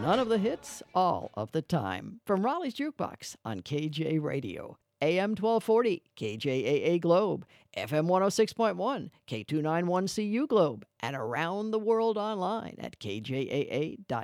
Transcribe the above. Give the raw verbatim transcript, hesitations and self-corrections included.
None of the hits, all of the time. From Raleigh's Jukebox on K J Radio, A M twelve forty, K J A A Globe, F M one oh six point one, K two ninety-one C U Globe, and around the world online at K J A A dot